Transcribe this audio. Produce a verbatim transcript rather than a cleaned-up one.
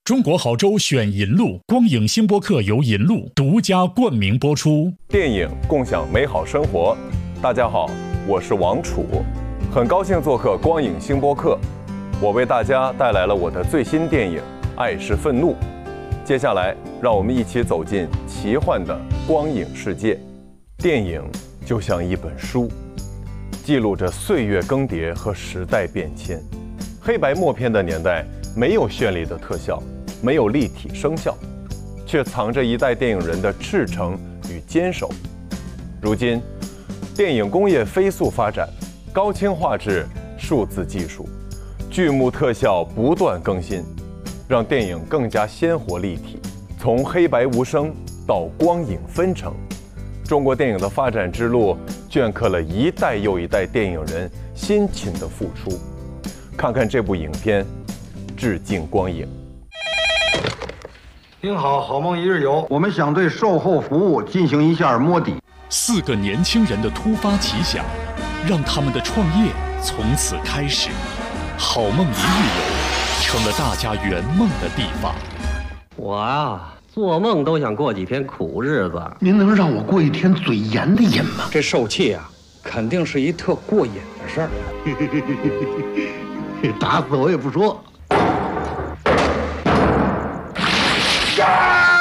中国好州选银路，光影星播客由银路独家冠名播出。 电影共享美好生活。大家好，我是王楚，很高兴做客光影星播客。我为大家带来了我的最新电影《爱是愤怒》。接下来，让我们一起走进奇幻的光影世界。电影就像一本书，记录着岁月更迭和时代变迁。黑白默片的年代，没有绚丽的特效，没有立体声效，却藏着一代电影人的赤诚与坚守。如今，电影工业飞速发展，高清画质、数字技术、剧目特效不断更新，让电影更加鲜活立体。从黑白无声到光影纷呈，中国电影的发展之路镌刻了一代又一代电影人辛勤的付出。看看这部影片，致敬光影。 您好，好梦一日游，我们想对售后服务进行一下摸底。 四个年轻人的突发奇想，让他们的创业从此开始。好梦一日游成了大家圆梦的地方。 我啊，做梦都想过几天苦日子。 您能让我过一天嘴严的瘾吗？ 这受气啊，肯定是一特过瘾的事儿。 打死我也不说。